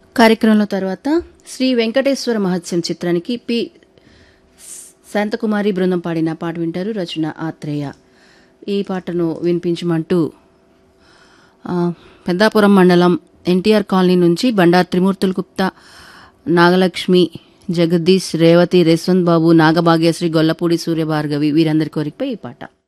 కార్యక్రమంలో తర్వాత శ్రీ వెంకటేశ్వర మహత్యం చిత్రానికి పి శాంతకుమారి బృందం పాడిన పాట వింటారు. రచన ఆత్రేయ. ఈ పాటను వినిపించమంటూ పెద్దాపురం మండలం ఎన్టీఆర్ కాలనీ నుంచి బండారు త్రిమూర్తులు గుప్తా, నాగలక్ష్మి, జగదీష్, రేవతి, రేస్వంత్ బాబు, నాగభాగ్యశ్రీ, గొల్లపూడి సూర్యభార్గవి వీరందరి కోరికపై ఈ పాట.